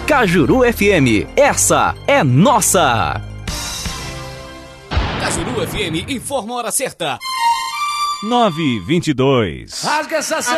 Cajuru FM, essa é nossa. Cajuru FM informa a hora certa. 9h22. Rasga essa